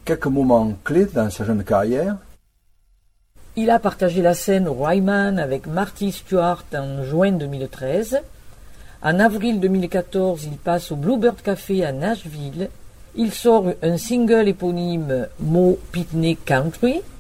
quelques moments clés dans sa jeune carrière. Il a partagé la scène au Ryman avec Marty Stewart en juin 2013. En avril 2014, il passe au Bluebird Café à Nashville. Il sort un single éponyme Mo Pitney Country.